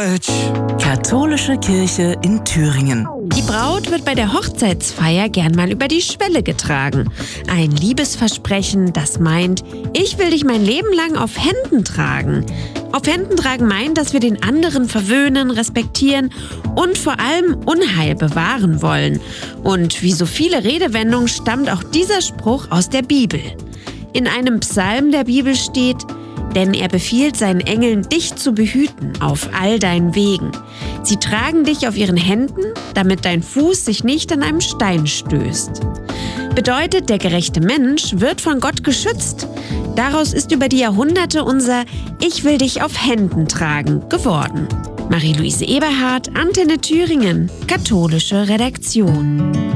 falsch. Katholische Kirche in Thüringen. Die Braut wird bei der Hochzeitsfeier gern mal über die Schwelle getragen. Ein Liebesversprechen, das meint, ich will dich mein Leben lang auf Händen tragen. Auf Händen tragen meint, dass wir den anderen verwöhnen, respektieren und vor allem Unheil bewahren wollen. Und wie so viele Redewendungen stammt auch dieser Spruch aus der Bibel. In einem Psalm der Bibel steht: Denn er befiehlt seinen Engeln, dich zu behüten auf all deinen Wegen. Sie tragen dich auf ihren Händen, damit dein Fuß sich nicht an einem Stein stößt. Bedeutet, der gerechte Mensch wird von Gott geschützt. Daraus ist über die Jahrhunderte unser Ich will dich auf Händen tragen geworden. Marie-Louise Eberhardt, Antenne Thüringen, katholische Redaktion.